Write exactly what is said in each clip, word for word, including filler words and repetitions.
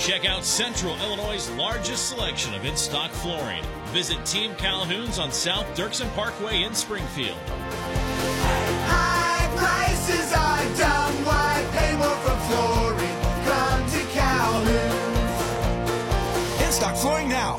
Check out Central Illinois' largest selection of in-stock flooring. Visit Team Calhoun's on South Dirksen Parkway in Springfield. High prices are dumb. Why pay more for flooring? Come to Calhoun's. In-stock flooring now.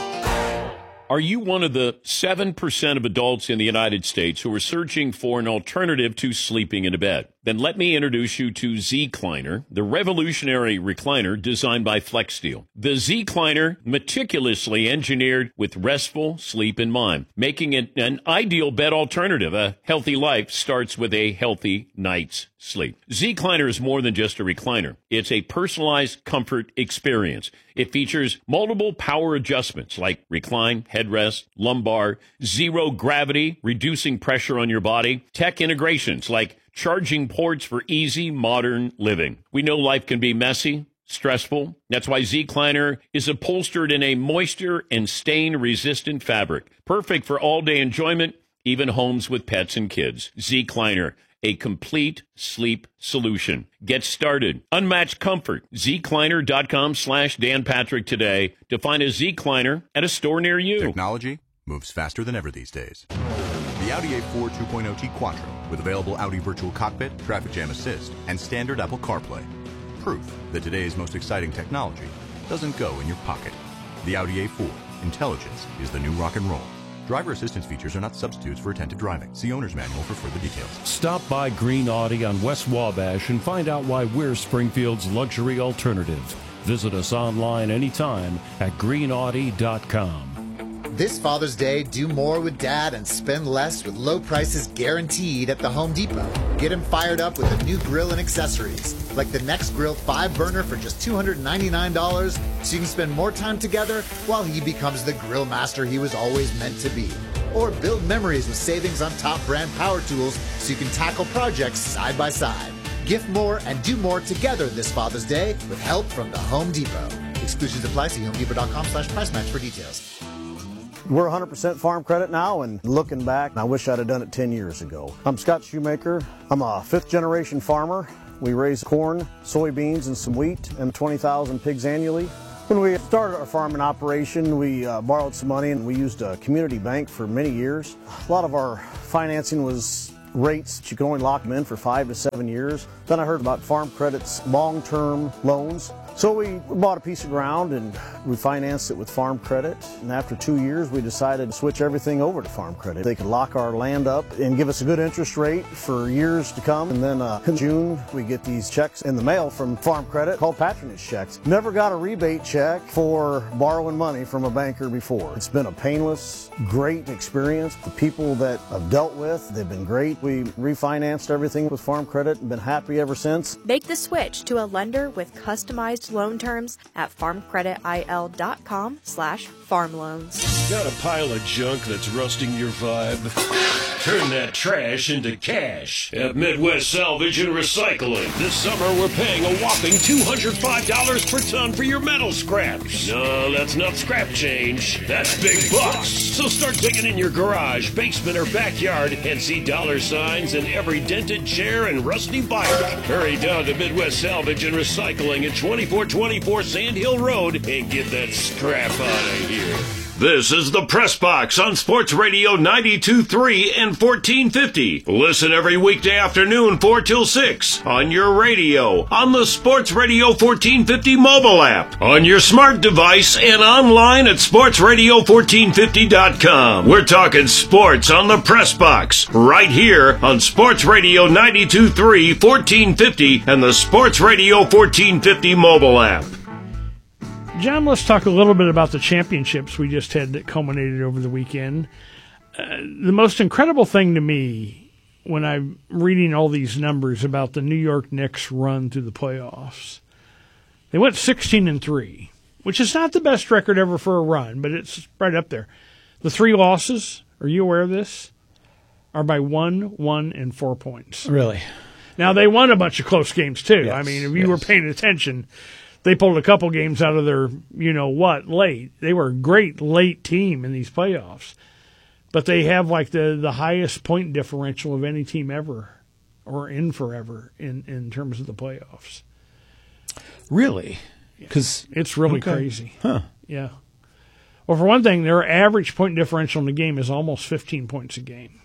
Are you one of the seven percent of adults in the United States who are searching for an alternative to sleeping in a bed? Then let me introduce you to Zecliner, the revolutionary recliner designed by FlexSteel. The Zecliner, meticulously engineered with restful sleep in mind, making it an ideal bed alternative. A healthy life starts with a healthy night's sleep. Zecliner is more than just a recliner. It's a personalized comfort experience. It features multiple power adjustments like recline, headrest, lumbar, zero gravity, reducing pressure on your body, tech integrations like charging ports for easy modern living. We know life can be messy, stressful. That's why Zecliner is upholstered in a moisture and stain-resistant fabric. Perfect for all-day enjoyment, even homes with pets and kids. Zecliner, a complete sleep solution. Get started. Unmatched comfort. Zecliner.com slash Dan Patrick today to find a Zecliner at a store near you. Technology moves faster than ever these days. The Audi A four two point oh T Quattro with available Audi Virtual Cockpit, Traffic Jam Assist, and standard Apple CarPlay. Proof that today's most exciting technology doesn't go in your pocket. The Audi A four. Intelligence is the new rock and roll. Driver assistance features are not substitutes for attentive driving. See owner's manual for further details. Stop by Green Audi on West Wabash and find out why we're Springfield's luxury alternative. Visit us online anytime at green audi dot com. This Father's Day, do more with Dad and spend less with low prices guaranteed at the Home Depot. Get him fired up with a new grill and accessories, like the Next Grill five burner for just two hundred ninety-nine dollars, so you can spend more time together while he becomes the grill master he was always meant to be. Or build memories with savings on top brand power tools so you can tackle projects side by side. Gift more and do more together this Father's Day with help from the Home Depot. Exclusions apply. See homedepot.com slash price match for details. We're one hundred percent farm credit now, and looking back, I wish I'd have done it ten years ago. I'm Scott Shoemaker. I'm a fifth generation farmer. We raise corn, soybeans, and some wheat, and twenty thousand pigs annually. When we started our farming operation, we uh, borrowed some money, and we used a community bank for many years. A lot of our financing was rates that you could only lock them in for five to seven years. Then I heard about Farm Credit's long-term loans. So we bought a piece of ground and we financed it with Farm Credit. And after two years, we decided to switch everything over to Farm Credit. They could lock our land up and give us a good interest rate for years to come. And then uh, in June, we get these checks in the mail from Farm Credit called patronage checks. Never got a rebate check for borrowing money from a banker before. It's been a painless, great experience. The people that I've dealt with, they've been great. We refinanced everything with Farm Credit and been happy ever since. Make the switch to a lender with customized loan terms at farmcreditil.com slash farm loans. Got a pile of junk that's rusting your vibe? Turn that trash into cash at Midwest Salvage and Recycling. This summer we're paying a whopping two hundred five dollars per ton for your metal scraps. No, that's not scrap change. That's big bucks. So start digging in your garage, basement, or backyard and see dollar signs in every dented chair and rusty bike. Hurry down to Midwest Salvage and Recycling at twenty-four twenty-four Sand Hill Road and get that scrap out of here. This is the Press Box on Sports Radio ninety-two point three and fourteen fifty. Listen every weekday afternoon four till six on your radio, on the Sports Radio fourteen fifty mobile app, on your smart device, and online at sports radio fourteen fifty dot com. We're talking sports on the Press Box right here on Sports Radio ninety-two point three, fourteen fifty, and the Sports Radio fourteen fifty mobile app. John, let's talk a little bit about the championships we just had that culminated over the weekend. Uh, the most incredible thing to me when I'm reading all these numbers about the New York Knicks run through the playoffs, they went sixteen and three, which is not the best record ever for a run, but it's right up there. The three losses, are you aware of this, are by one, one, and four points. Really? Now, they won a bunch of close games, too. Yes, I mean, if you yes. were paying attention, they pulled a couple games out of their, you know what, late. They were a great late team in these playoffs. But they have like the, the highest point differential of any team ever or in forever in, in terms of the playoffs. Really? Because it's really okay. crazy. Huh. Yeah. Well, for one thing, their average point differential in the game is almost fifteen points a game.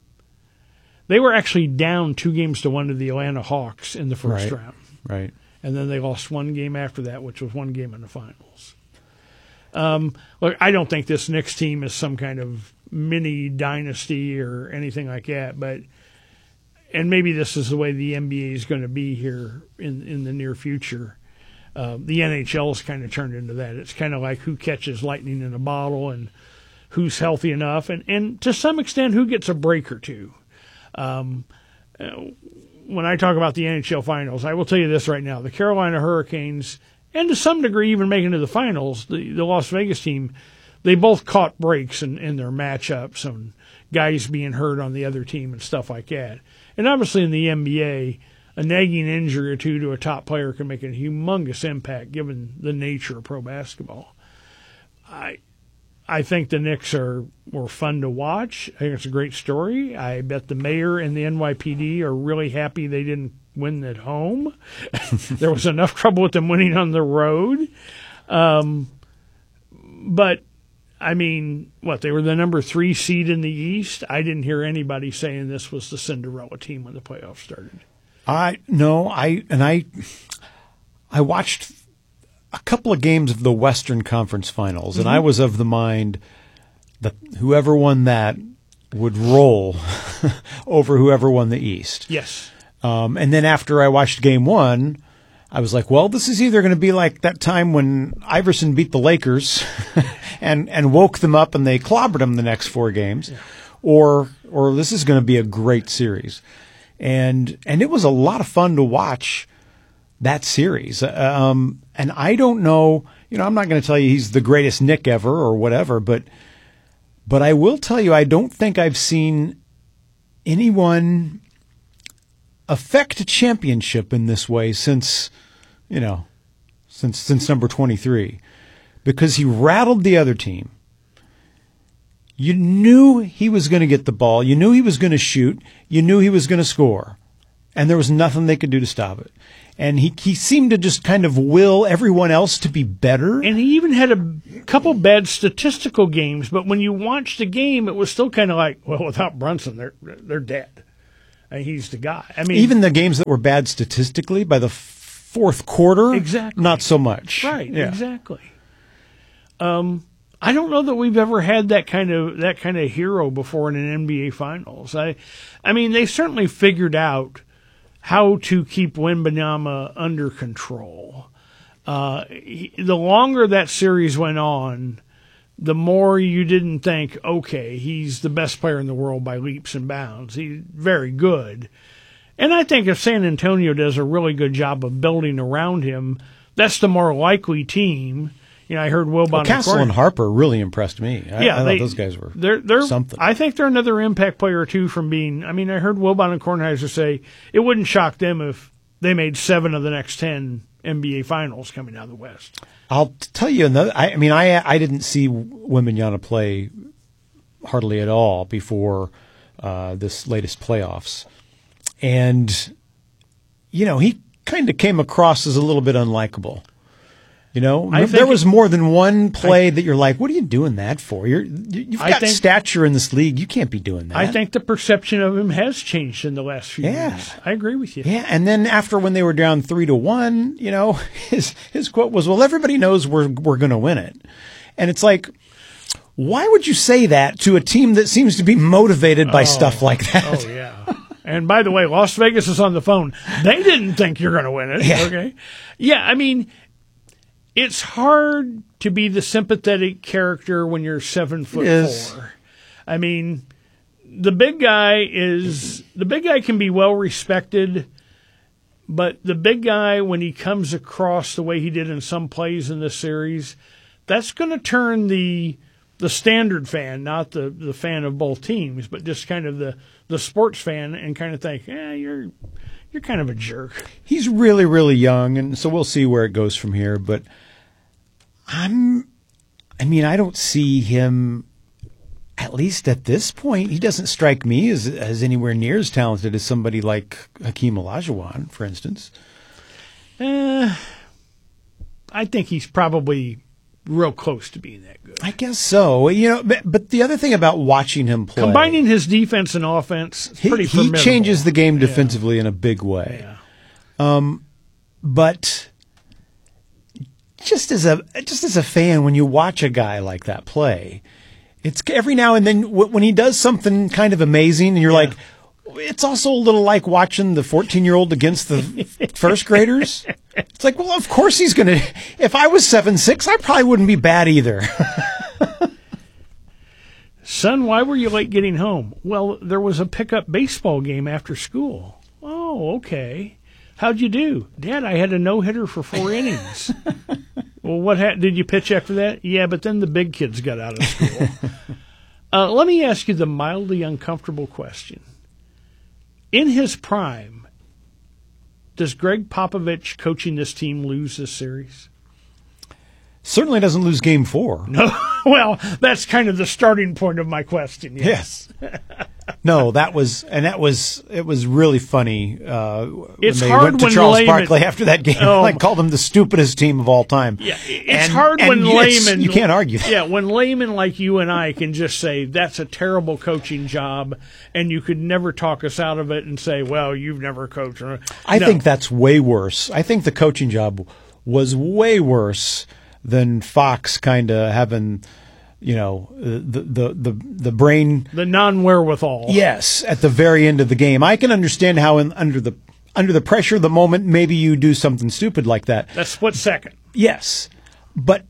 They were actually down two games to one to the Atlanta Hawks in the first Right. round. Right. And then they lost one game after that, which was one game in the finals. Um, look, I don't think this Knicks team is some kind of mini dynasty or anything like that, but and maybe this is the way the N B A is going to be here in, in the near future. Uh, the N H L has kind of turned into that. It's kind of like who catches lightning in a bottle and who's healthy enough, and, and to some extent who gets a break or two. Um, when I talk about the N H L finals, I will tell you this right now. The Carolina Hurricanes, and to some degree even making it to the finals, the, the Las Vegas team, they both caught breaks in, in their matchups and guys being hurt on the other team and stuff like that. And obviously in the N B A, a nagging injury or two to a top player can make a humongous impact given the nature of pro basketball. I I think the Knicks are were fun to watch. I think it's a great story. I bet the mayor and the N Y P D are really happy they didn't win at home. There was enough trouble with them winning on the road. Um, but, I mean, what, they were the number three seed in the East? I didn't hear anybody saying this was the Cinderella team when the playoffs started. I no, I and I I watched a couple of games of the Western Conference Finals, and Mm-hmm. I was of the mind that whoever won that would roll over whoever won the East. Yes. Um, and then after I watched Game One, I was like, well, this is either going to be like that time when Iverson beat the Lakers and and woke them up and they clobbered them the next four games, yeah. or or this is going to be a great series. And and it was a lot of fun to watch that series. Um, and I don't know, you know, I'm not going to tell you he's the greatest Knick ever or whatever, but but I will tell you I don't think I've seen anyone affect a championship in this way since, you know, since since number twenty-three, because he rattled the other team. You knew he was going to get the ball. You knew he was going to shoot. You knew he was going to score. And there was nothing they could do to stop it. And he, he seemed to just kind of will everyone else to be better. And he even had a couple bad statistical games, but when you watched the game, it was still kind of like, well, without Brunson, they're they're dead. And he's the guy. I mean, even the games that were bad statistically, by the fourth quarter, exactly, not so much. Right, yeah. exactly. Um, I don't know that we've ever had that kind of that kind of hero before in an N B A Finals. I, I mean, they certainly figured out how to keep Wembanyama under control. Uh, he, the longer that series went on, the more you didn't think, okay, he's the best player in the world by leaps and bounds. He's very good. And I think if San Antonio does a really good job of building around him, that's the more likely team. You know, I heard Will well, Castle and Harper really impressed me. I, yeah, I they, thought those guys were they're, they're, something. I think they're another impact player, too, from being – I mean, I heard Wilbon and Kornheiser say it wouldn't shock them if they made seven of the next ten N B A Finals coming out of the West. I'll tell you another. I, I mean, I I didn't see Wembanyama play hardly at all before uh, this latest playoffs, and you know he kind of came across as a little bit unlikable. You know, I there was it, more than one play I, that you're like, "What are you doing that for? You're you've got think, stature in this league. You can't be doing that." I think the perception of him has changed in the last few yeah. years. I agree with you. Yeah, and then after when they were down three to one, you know, his his quote was, "Well, everybody knows we're we're going to win it," and it's like, why would you say that to a team that seems to be motivated by oh, stuff like that? Oh yeah. And by the way, Las Vegas is on the phone. They didn't think you're going to win it. Yeah. Okay. Yeah, I mean. It's hard to be the sympathetic character when you're seven foot four. I mean, the big guy is the big guy can be well respected, but the big guy, when he comes across the way he did in some plays in this series, that's going to turn the the standard fan, not the, the fan of both teams, but just kind of the, the sports fan, and kind of think, yeah, you're you're kind of a jerk. He's really, really young, and so we'll see where it goes from here. But I'm, I mean, I don't see him, at least at this point, he doesn't strike me as as anywhere near as talented as somebody like Hakeem Olajuwon, for instance. Uh, I think he's probably real close to being that good. I guess so. You know, but, but the other thing about watching him play, combining his defense and offense, it's he, pretty he formidable. changes the game defensively yeah. in a big way. Yeah. Um, but just as a just as a fan, when you watch a guy like that play, it's every now and then when he does something kind of amazing, and you're yeah. like, it's also a little like watching the fourteen-year-old against the first graders. It's like, well, of course he's going to. If I was seven six, I probably wouldn't be bad either. Son, why were you late getting home? Well, there was a pickup baseball game after school. Oh, okay. How'd you do? Dad, I had a no-hitter for four innings. Well, what ha- did you pitch after that? Yeah, but then the big kids got out of school. uh, let me ask you the mildly uncomfortable question. In his prime, does Greg Popovich coaching this team lose this series? Certainly doesn't lose game four. No. Well, that's kind of the starting point of my question. Yes. yes. No, that was, and that was, it was really funny. Uh, it's when they hard went to when Charles Layman, Barkley after that game. Oh, like called them the stupidest team of all time. Yeah, it's and, hard and when laymen. You can't argue that. Yeah, when laymen like you and I can just say that's a terrible coaching job, and you could never talk us out of it and say, "Well, you've never coached." I no. think that's way worse. I think the coaching job was way worse than Fox kind of having, you know, the the the the brain, the non-wherewithal. Yes, at the very end of the game, I can understand how in, under the under the pressure of the moment, maybe you do something stupid like that. That's split second. Yes, but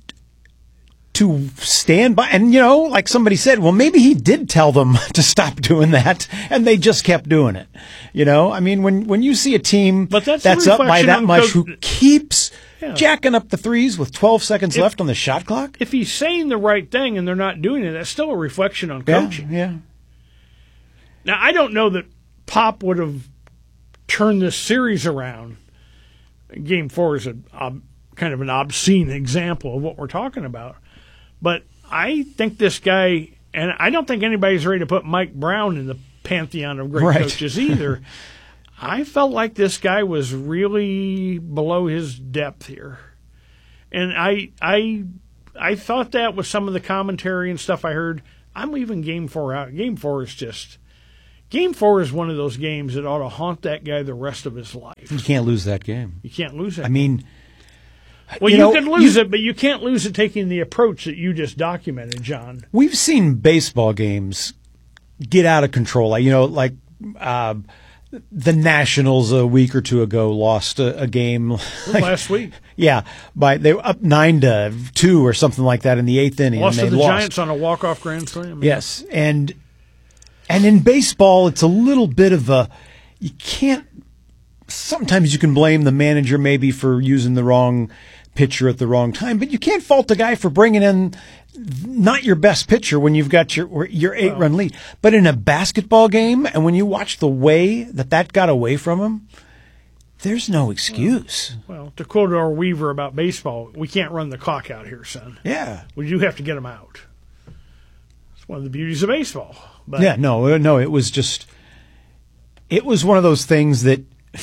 to stand by, and you know, like somebody said, well, maybe he did tell them to stop doing that, and they just kept doing it. You know, I mean, when when you see a team but that's, that's up by that much, co- who keeps Yeah. jacking up the threes with twelve seconds if, left on the shot clock? If he's saying the right thing and they're not doing it, that's still a reflection on coaching. Yeah, yeah. Now, I don't know that Pop would have turned this series around. Game four is a ob, kind of an obscene example of what we're talking about. But I think this guy, and I don't think anybody's ready to put Mike Brown in the pantheon of great right. coaches either. I felt like this guy was really below his depth here. And I I I thought that with some of the commentary and stuff I heard. I'm leaving game four out. Game four is just game four is one of those games that ought to haunt that guy the rest of his life. You can't lose that game. You can't lose it. I mean, well, you, you know, can lose you, it, but you can't lose it taking the approach that you just documented, John. We've seen baseball games get out of control. You know, like uh, the Nationals a week or two ago lost a, a game like, last week. Yeah, by they were up nine to two or something like that in the eighth inning. Lost and to they the lost. Giants on a walk-off grand slam. Yes, and and in baseball, it's a little bit of a you can't. Sometimes you can blame the manager maybe for using the wrong pitcher at the wrong time, but you can't fault the guy for bringing in not your best pitcher when you've got your your eight run lead. But in a basketball game, and when you watch the way that that got away from him, there's no excuse. Well, well, to quote our Weaver about baseball, we can't run the clock out here, son. Yeah, we do have to get them out. It's one of the beauties of baseball. But yeah, no, no, it was just it was one of those things that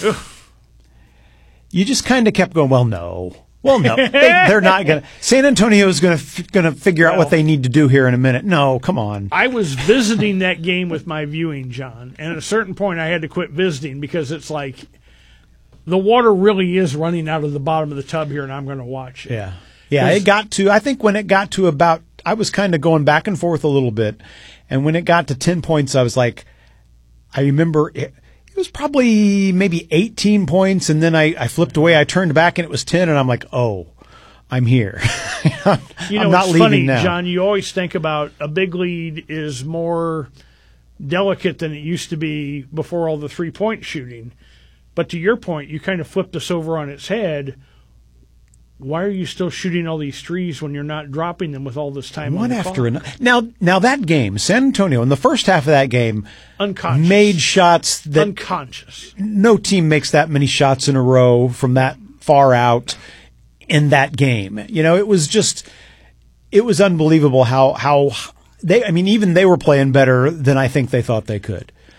you just kind of kept going. Well, no. Well, no, they, they're not going to. San Antonio is going to going to figure out well, what they need to do here in a minute. No, come on. I was visiting that game with my viewing, John, and at a certain point I had to quit visiting because it's like the water really is running out of the bottom of the tub here, and I'm going to watch it. Yeah, yeah. It got to. I think when it got to about, I was kind of going back and forth a little bit, and when it got to ten points, I was like, I remember. It, It was probably maybe eighteen points, and then I, I flipped away. I turned back, and it was ten, and I'm like, oh, I'm here. I'm, you know, I'm not it's leaving funny, now. John, you always think about a big lead is more delicate than it used to be before all the three-point shooting. But to your point, you kind of flipped this over on its head. Why are you still shooting all these threes when you're not dropping them with all this time One on the after clock? another. Now, now that game, San Antonio, in the first half of that game, unconscious. made shots that unconscious. No team makes that many shots in a row from that far out in that game. You know, it was just, it was unbelievable how how they. I mean, even they were playing better than I think they thought they could.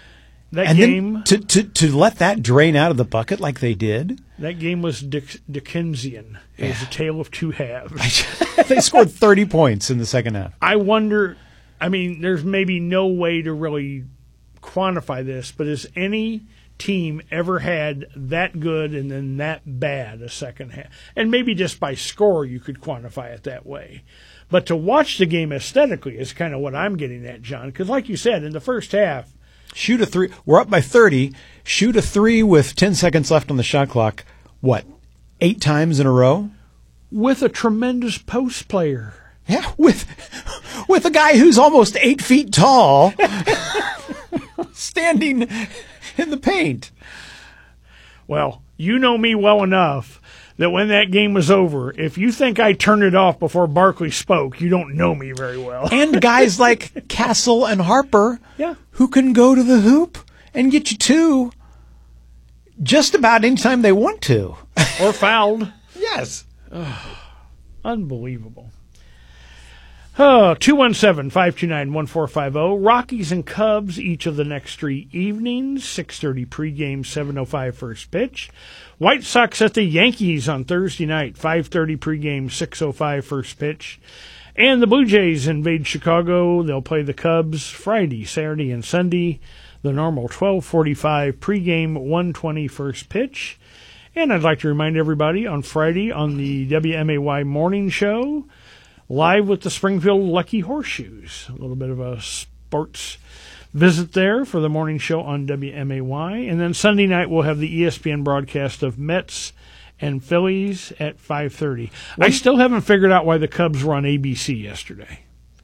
That and game then to, to to let that drain out of the bucket like they did. That game was Dick, Dickensian. It yeah. was a tale of two halves. They scored thirty points in the second half. I wonder. I mean, there's maybe no way to really quantify this, but has any team ever had that good and then that bad a second half? And maybe just by score you could quantify it that way. But to watch the game aesthetically is kind of what I'm getting at, John. Because like you said, in the first half, shoot a three. We're up by thirty. Shoot a three with ten seconds left on the shot clock. What, eight times in a row? With a tremendous post player. Yeah, with with a guy who's almost eight feet tall, standing in the paint. Well, you know me well enough that when that game was over, if you think I turned it off before Barkley spoke, you don't know me very well. And guys like Castle and Harper, yeah, who can go to the hoop and get you two just about any time they want to. Or fouled. Yes. Oh, unbelievable. Oh, two one seven, five two nine, one four five zero. Rockies and Cubs each of the next three evenings. six thirty pregame, seven oh five first pitch. White Sox at the Yankees on Thursday night. five thirty pregame, six oh five first pitch. And the Blue Jays invade Chicago. They'll play the Cubs Friday, Saturday, and Sunday. The normal twelve forty-five pregame, one twenty first pitch. And I'd like to remind everybody on Friday on the W M A Y Morning Show, live with the Springfield Lucky Horseshoes. A little bit of a sports visit there for the morning show on W M A Y. And then Sunday night we'll have the E S P N broadcast of Mets and Phillies at five thirty. I still haven't figured out why the Cubs were on A B C yesterday.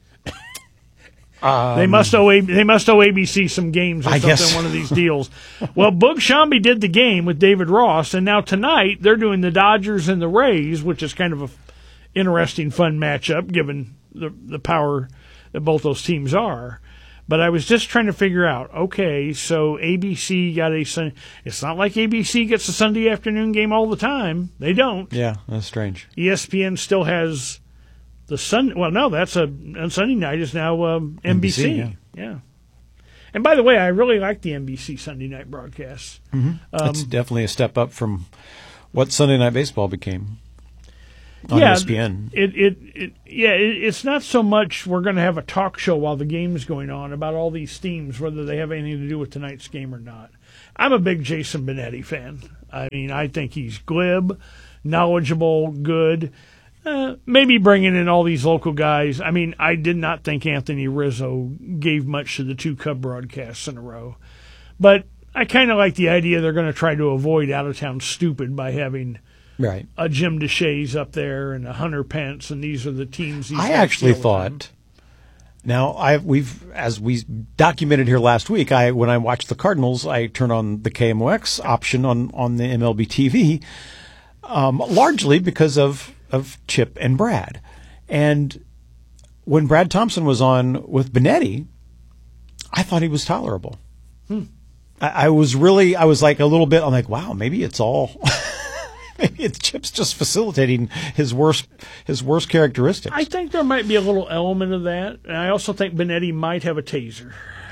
Um, they must owe A- they must owe A B C some games or I something, guess. one of these deals. Well, Boog Shambi did the game with David Ross, and now tonight they're doing the Dodgers and the Rays, which is kind of a interesting, fun matchup given the the power that both those teams are. But I was just trying to figure out, okay, so A B C got a Sun. It's not like A B C gets a Sunday afternoon game all the time. They don't. Yeah, that's strange. E S P N still has the Sun. Well, no, that's a on Sunday night is now um, N B C. N B C, yeah. yeah. And by the way, I really like the N B C Sunday night broadcasts. Mm-hmm. Um, it's definitely a step up from what Sunday Night Baseball became on yeah, E S P N. It, it, it, yeah, it, it's not so much we're going to have a talk show while the game's going on about all these themes, whether they have anything to do with tonight's game or not. I'm a big Jason Benetti fan. I mean, I think he's glib, knowledgeable, good. Uh, maybe bringing in all these local guys. I mean, I did not think Anthony Rizzo gave much to the two Cub broadcasts in a row. But I kind of like the idea they're going to try to avoid out-of-town stupid by having right. a Jim DeShays up there and a Hunter Pence, and these are the teams. These I actually thought. Now, I we've as we documented here last week. I when I watched the Cardinals, I turned on the K M O X option on on the M L B T V, um, largely because of of Chip and Brad. And when Brad Thompson was on with Benetti, I thought he was tolerable. Hmm. I, I was really, I was like a little bit, I'm like, wow, maybe it's all, maybe it's Chip's just facilitating his worst, his worst characteristics. I think there might be a little element of that. And I also think Benetti might have a taser.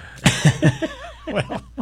Well,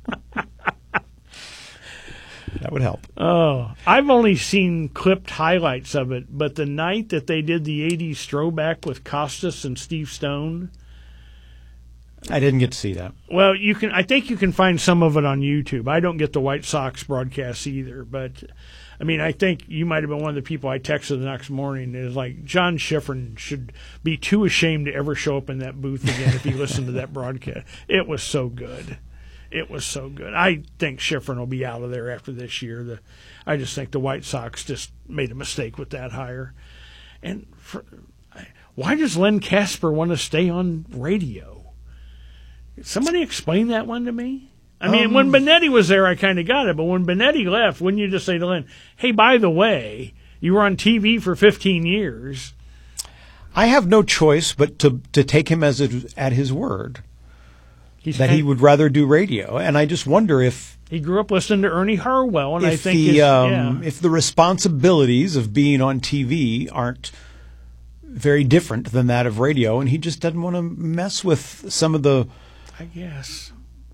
that would help. Oh, I've only seen clipped highlights of it, but the night that they did the eighties throwback with Costas and Steve Stone, I didn't get to see that. Well, you can. I think you can find some of it on YouTube. I don't get the White Sox broadcasts either, but I mean, I think you might have been one of the people I texted the next morning. Is like John Schifrin should be too ashamed to ever show up in that booth again if he listened to that broadcast. It was so good. It was so good. I think Schifrin will be out of there after this year. The, I just think the White Sox just made a mistake with that hire. And for, why does Len Casper want to stay on radio? Somebody explain that one to me. I mean, um, when Benetti was there, I kind of got it. But when Benetti left, wouldn't you just say to Len, hey, by the way, you were on T V for fifteen years. I have no choice but to to take him as a, at his word. He's that he would rather do radio, and I just wonder if he grew up listening to Ernie Harwell, and I think the his, um, yeah. if the responsibilities of being on T V aren't very different than that of radio, and he just doesn't want to mess with some of the I guess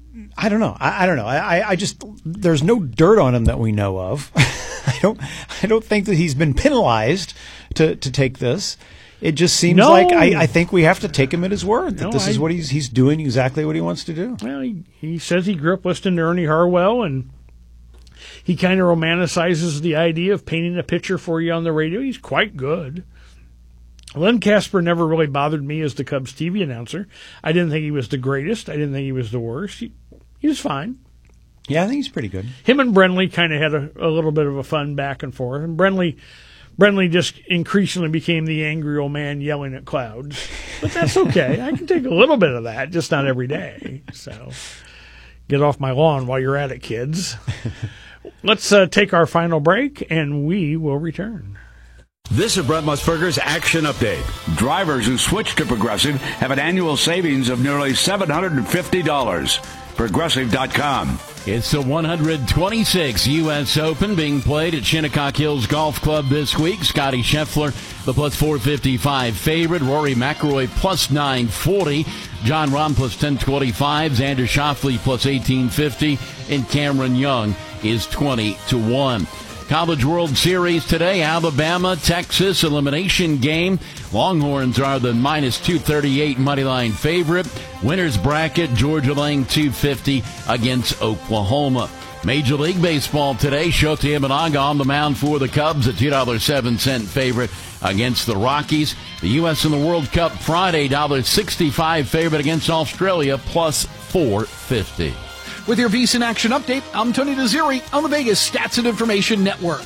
I don't know. I, I don't know. I, I just there's no dirt on him that we know of. I don't. I don't think that he's been penalized to, to take this. It just seems no. like I, I think we have to take him at his word that no, this I, is what he's he's doing exactly what he wants to do. Well, he, he says he grew up listening to Ernie Harwell, and he kind of romanticizes the idea of painting a picture for you on the radio. He's quite good. Len Casper never really bothered me as the Cubs T V announcer. I didn't think he was the greatest. I didn't think he was the worst. He, he was fine. Yeah, I think he's pretty good. Him and Brenly kind of had a, a little bit of a fun back and forth. And Brenly, Brenly just increasingly became the angry old man yelling at clouds. But that's okay. I can take a little bit of that, just not every day. So get off my lawn while you're at it, kids. Let's uh, take our final break, and we will return. This is Brent Musburger's Action Update. Drivers who switch to Progressive have an annual savings of nearly seven hundred fifty dollars. Progressive dot com. It's the one hundred twenty-sixth U S Open being played at Shinnecock Hills Golf Club this week. Scotty Scheffler, the plus four fifty-five favorite. Rory McIlroy, plus nine forty. John Rahm, plus ten twenty-five. Xander Schauffele, plus eighteen fifty. And Cameron Young is twenty to one. College World Series today, Alabama, Texas, elimination game. Longhorns are the minus two thirty-eight moneyline favorite. Winners bracket, Georgia laying two fifty against Oklahoma. Major League Baseball today, Shota Imanaga on the mound for the Cubs, a two dollars and seven cents favorite against the Rockies. The U S in the World Cup Friday, one dollar sixty-five favorite against Australia, plus four fifty. With your VSiN Action Update, I'm Tony Desiri on the Vegas Stats and Information Network.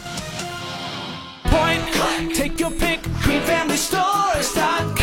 Point, click, take your pick, green family stores dot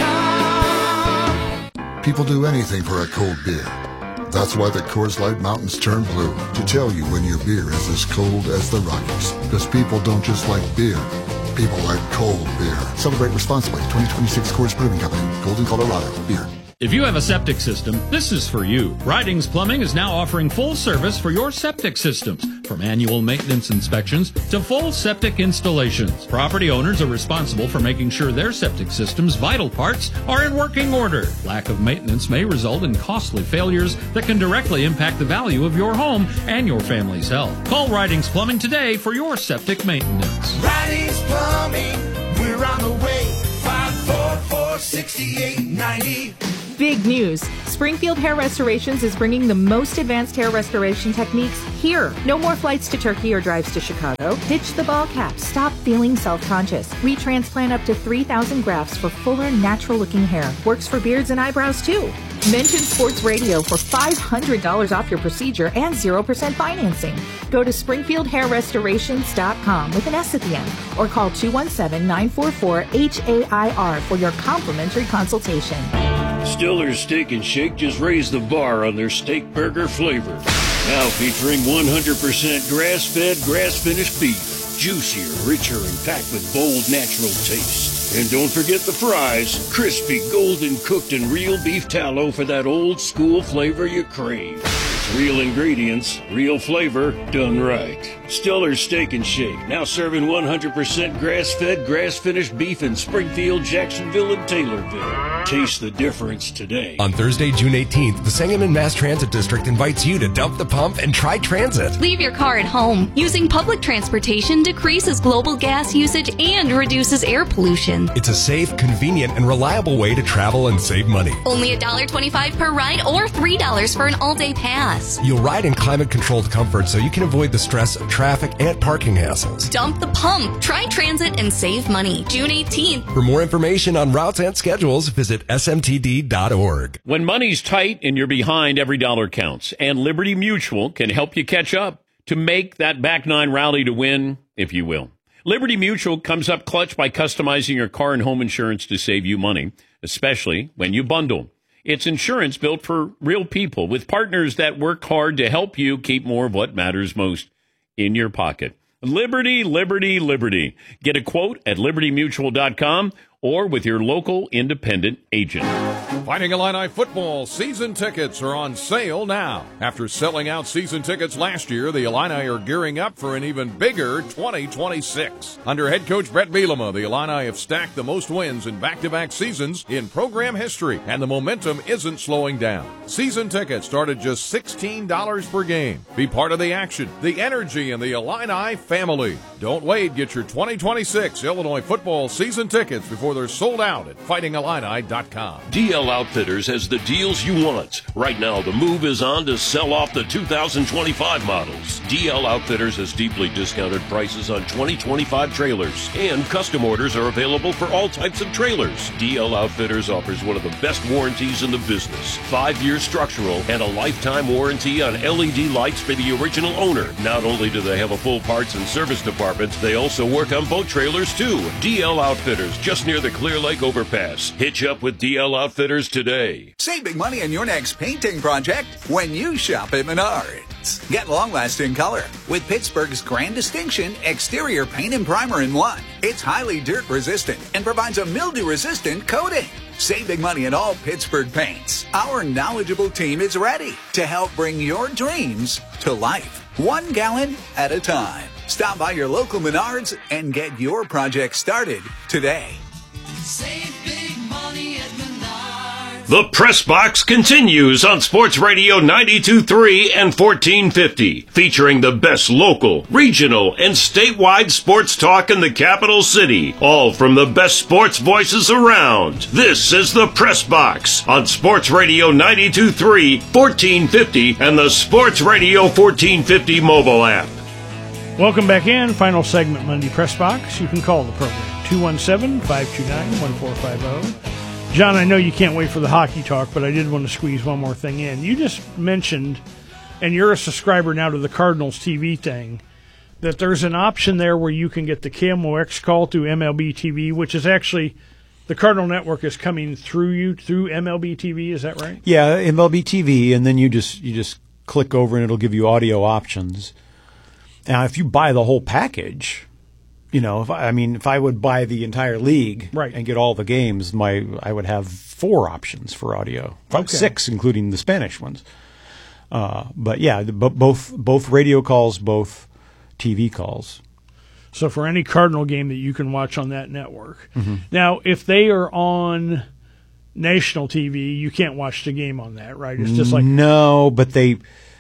com. People do anything for a cold beer. That's why the Coors Light Mountains turn blue, to tell you when your beer is as cold as the Rockies. Because people don't just like beer, people like cold beer. Celebrate responsibly. twenty twenty-six Coors Brewing Company, Golden, Colorado. Beer. If you have a septic system, this is for you. Ridings Plumbing is now offering full service for your septic systems, from annual maintenance inspections to full septic installations. Property owners are responsible for making sure their septic system's vital parts are in working order. Lack of maintenance may result in costly failures that can directly impact the value of your home and your family's health. Call Ridings Plumbing today for your septic maintenance. Ridings Plumbing, we're on the way. five four four, six eight nine zero. Big news. Springfield Hair Restorations is bringing the most advanced hair restoration techniques here. No more flights to Turkey or drives to Chicago. Ditch the ball cap. Stop feeling self-conscious. Retransplant up to three thousand grafts for fuller, natural-looking hair. Works for beards and eyebrows, too. Mention Sports Radio for five hundred dollars off your procedure and zero percent financing. Go to springfield hair restorations dot com with an S at the end or call two one seven, nine four four, H A I R for your complimentary consultation. Stiller's Steak and Shake just raised the bar on their steak burger flavor. Now featuring one hundred percent grass-fed, grass-finished beef. Juicier, richer, and packed with bold, natural taste. And don't forget the fries. Crispy, golden cooked, and real beef tallow for that old school flavor you crave. It's real ingredients, real flavor, done right. Stiller's Steak and Shake, now serving one hundred percent grass-fed, grass-finished beef in Springfield, Jacksonville, and Taylorville. Taste the difference today. On Thursday, June eighteenth, the Sangamon Mass Transit District invites you to dump the pump and try transit. Leave your car at home. Using public transportation decreases global gas usage and reduces air pollution. It's a safe, convenient, and reliable way to travel and save money. Only one dollar twenty-five per ride or three dollars for an all-day pass. You'll ride in climate-controlled comfort so you can avoid the stress of traffic and parking hassles. Dump the pump. Try transit and save money. June eighteenth. For more information on routes and schedules, visit S M T D dot org. When money's tight and you're behind, every dollar counts. And Liberty Mutual can help you catch up to make that back nine rally to win, if you will. Liberty Mutual comes up clutch by customizing your car and home insurance to save you money, especially when you bundle. It's insurance built for real people with partners that work hard to help you keep more of what matters most in your pocket. Liberty, Liberty, Liberty. Get a quote at liberty mutual dot com or with your local independent agent. Fighting Illini football season tickets are on sale now. After selling out season tickets last year, the Illini are gearing up for an even bigger twenty twenty-six. Under head coach Brett Bielema, the Illini have stacked the most wins in back-to-back seasons in program history, and the momentum isn't slowing down. Season tickets start at just sixteen dollars per game. Be part of the action, the energy, and the Illini family. Don't wait. Get your twenty twenty-six Illinois football season tickets before they're sold out at fighting illini dot com. D L Outfitters has the deals you want. Right now, the move is on to sell off the two thousand twenty-five models. D L Outfitters has deeply discounted prices on twenty twenty-five trailers, and custom orders are available for all types of trailers. D L Outfitters offers one of the best warranties in the business. Five-year structural and a lifetime warranty on L E D lights for the original owner. Not only do they have a full parts and service department, they also work on boat trailers too. D L Outfitters, just near the Clear Lake overpass. Hitch up with D L Outfitters today. Save big money on your next painting project when you shop at Menards. Get long-lasting color with Pittsburgh's Grand Distinction Exterior Paint and Primer in one. It's highly dirt-resistant and provides a mildew-resistant coating. Save big money on all Pittsburgh paints. Our knowledgeable team is ready to help bring your dreams to life, one gallon at a time. Stop by your local Menards and get your project started today. Save big money at Menards. The Press Box continues on Sports Radio ninety-two point three and fourteen fifty, featuring the best local, regional, and statewide sports talk in the capital city, all from the best sports voices around. This is the Press Box on Sports Radio ninety-two point three, fourteen fifty, and the Sports Radio fourteen fifty mobile app. Welcome back in. Final segment, Monday Press Box. You can call the program, two one seven, five two nine, one four five zero. John, I know you can't wait for the hockey talk, but I did want to squeeze one more thing in. You just mentioned, and you're a subscriber now to the Cardinals T V thing, that there's an option there where you can get the K M O X call through M L B T V, which is actually, the Cardinal Network is coming through you through M L B T V, is that right? Yeah, M L B T V, and then you just you just click over and it'll give you audio options. Now, if you buy the whole package, you know, if I, I mean, if I would buy the entire league right. and get all the games, my I would have four options for audio, okay. six including the Spanish ones. Uh, but yeah, the, both both radio calls, both T V calls. So for any Cardinal game that you can watch on that network. Mm-hmm. Now, if they are on national T V, you can't watch the game on that, right? It's just like no, but they.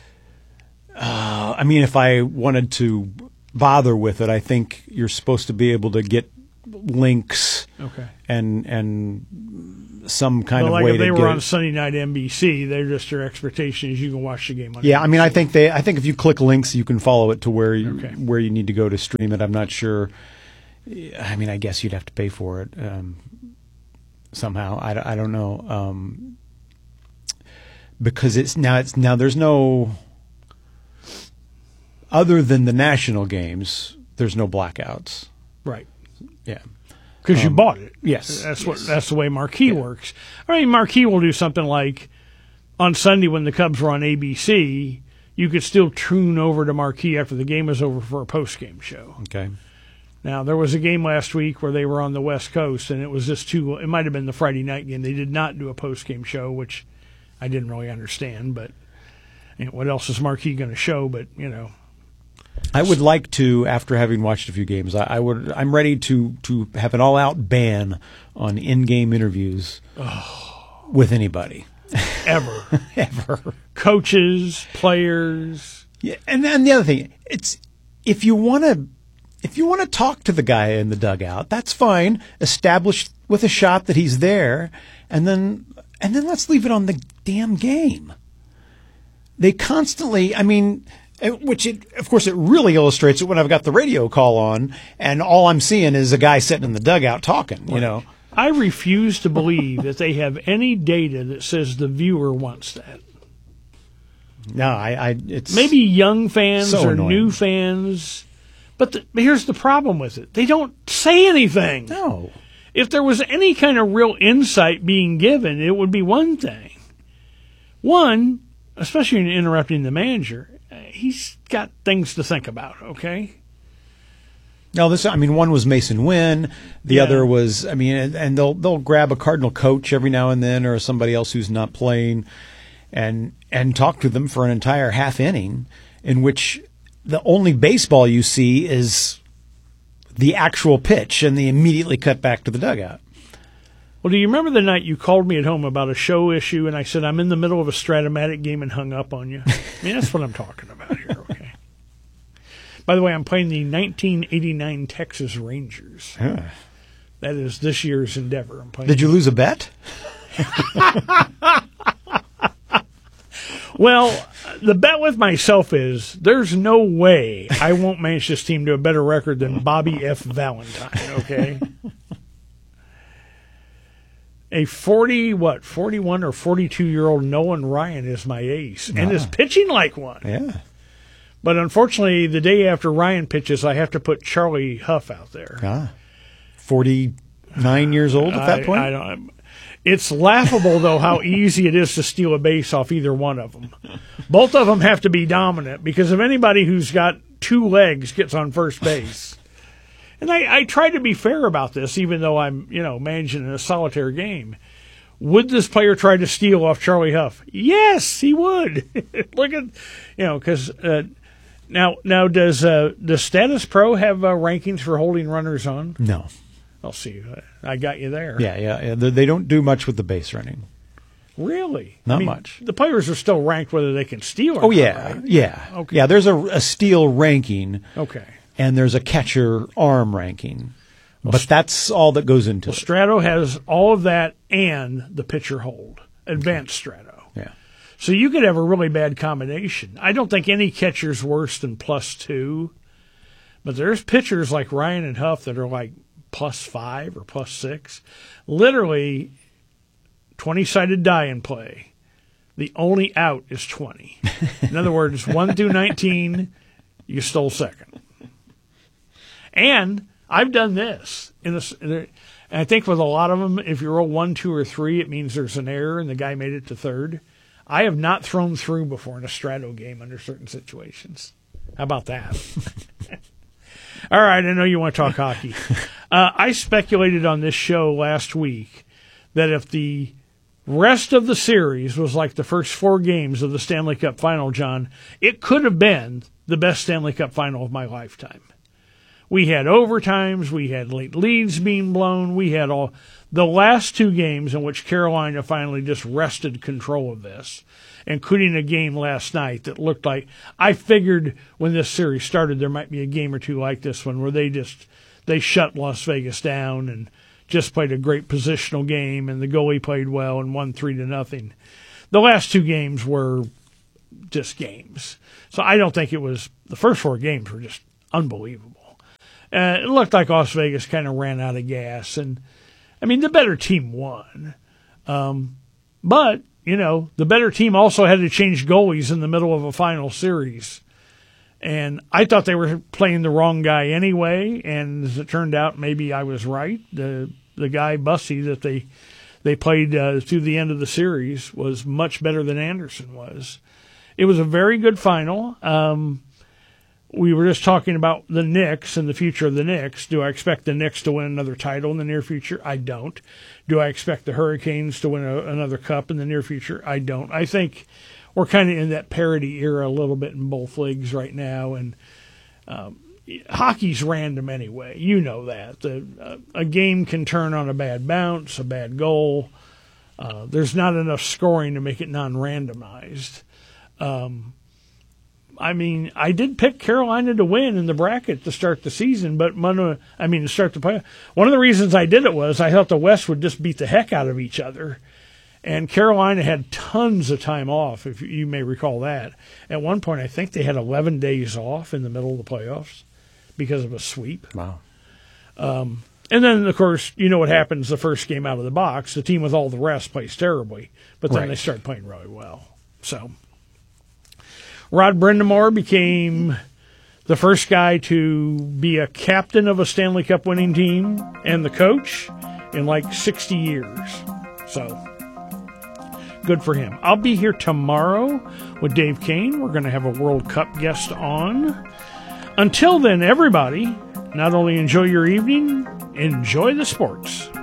Uh, I mean, if I wanted to bother with it, I think you're supposed to be able to get links okay. and and some kind but of like way if to they get were on it. Sunday night N B C, they're just their expectation is you can watch the game on Yeah, N B C. I mean, I think they. I think if you click links, you can follow it to where you okay. where you need to go to stream it. I'm not sure. I mean, I guess you'd have to pay for it um, somehow. I, I don't know um, because it's now it's now there's no. Other than the national games, there's no blackouts. Right. Yeah. Because um, you bought it. Yes. That's yes. what. That's the way Marquee yeah. works. I mean, Marquee will do something like on Sunday when the Cubs were on A B C, you could still tune over to Marquee after the game was over for a post-game show. Okay. Now, there was a game last week where they were on the West Coast, and it was just too – it might have been the Friday night game. They did not do a post-game show, which I didn't really understand. But you know, what else is Marquee going to show? But, you know – I would like to, after having watched a few games, I, I would. I'm ready to, to have an all-out ban on in-game interviews oh. with anybody, ever, ever. Coaches, players. Yeah, and then the other thing, it's if you want to, if you want to talk to the guy in the dugout, that's fine. Establish with a shot that he's there, and then and then let's leave it on the damn game. They constantly, I mean. Which, it, of course, it really illustrates it when I've got the radio call on and all I'm seeing is a guy sitting in the dugout talking, you know. I refuse to believe that they have any data that says the viewer wants that. No, I, I it's maybe young fans so or annoying. new fans, but, the, but here's the problem with it: they don't say anything. No. If there was any kind of real insight being given, it would be one thing. One, especially in interrupting the manager. He's got things to think about, okay? No, this. I mean, one was Mason Wynn. The Yeah. other was. I mean, and, and they'll they'll grab a Cardinal coach every now and then, or somebody else who's not playing, and and talk to them for an entire half inning, in which the only baseball you see is the actual pitch, and they immediately cut back to the dugout. Well, do you remember the night you called me at home about a show issue, and I said I'm in the middle of a Stratomatic game and hung up on you? I mean, that's what I'm talking about here. Okay. By the way, I'm playing the nineteen eighty-nine Texas Rangers. Yeah. That is this year's endeavor. I'm playing. Did you lose a bet? Well, the bet with myself is there's no way I won't manage this team to a better record than Bobby F. Valentine, okay? A forty, what, forty-one or forty-two-year-old Nolan Ryan is my ace and Ah. is pitching like one. Yeah. But unfortunately, the day after Ryan pitches, I have to put Charlie Huff out there. Ah. forty-nine years old at that I- point? I don't, it's laughable, though, how easy it is to steal a base off either one of them. Both of them have to be dominant, because if anybody who's got two legs gets on first base, and I, I try to be fair about this, even though I'm, you know, managing a solitaire game. Would this player try to steal off Charlie Huff? Yes, he would. Look at, you know, because uh, now, now does uh, does Status Pro have uh, rankings for holding runners on? No. I'll see. I got you there. Yeah, yeah, yeah. They they don't do much with the base running. Really? Not I mean, much. The players are still ranked whether they can steal or Oh not, yeah, right? yeah, Okay. yeah. There's a, a steal ranking. Okay. And there's a catcher arm ranking, but that's all that goes into Well, it. Strato has all of that and the pitcher hold, advanced Strato. Yeah. So you could have a really bad combination. I don't think any catcher's worse than plus two, but there's pitchers like Ryan and Huff that are like plus five or plus six. Literally, twenty-sided die in play. The only out is twenty. In other words, one through nineteen, you stole second. And I've done this. In a, in a, and I think with a lot of them, if you roll one, two, or three, it means there's an error and the guy made it to third. I have not thrown through before in a Strato game under certain situations. How about that? All right, I know you want to talk hockey. Uh, I speculated on this show last week that if the rest of the series was like the first four games of the Stanley Cup Final, John, it could have been the best Stanley Cup Final of my lifetime. We had overtimes, we had late leads being blown, we had all the last two games in which Carolina finally just wrested control of this, including a game last night that looked like, I figured when this series started there might be a game or two like this one where they just, they shut Las Vegas down and just played a great positional game and the goalie played well and won three to nothing. The last two games were just games. So I don't think it was, the first four games were just unbelievable. Uh, it looked like Las Vegas kind of ran out of gas. And, I mean, the better team won. Um, but, you know, the better team also had to change goalies in the middle of a final series. And I thought they were playing the wrong guy anyway. And as it turned out, maybe I was right. The the guy, Bussy, that they, they played uh, through the end of the series was much better than Anderson was. It was a very good final. Um We were just talking about the Knicks and the future of the Knicks. Do I expect the Knicks to win another title in the near future? I don't. Do I expect the Hurricanes to win a, another cup in the near future? I don't. I think we're kind of in that parity era a little bit in both leagues right now, and um, hockey's random anyway. You know that. The, uh, a game can turn on a bad bounce, a bad goal. Uh, there's not enough scoring to make it non-randomized. Um I mean, I did pick Carolina to win in the bracket to start the season, but one, I mean, to start the play. One of the reasons I did it was I thought the West would just beat the heck out of each other. And Carolina had tons of time off, if you may recall that. At one point, I think they had eleven days off in the middle of the playoffs because of a sweep. Wow. Um, and then, of course, you know what happens the first game out of the box. The team with all the rest plays terribly, but then Right. they start playing really well. So Rod Brindamore became the first guy to be a captain of a Stanley Cup winning team and the coach in like sixty years. So good for him. I'll be here tomorrow with Dave Kane. We're going to have a World Cup guest on. Until then, everybody, Not only enjoy your evening, enjoy the sports.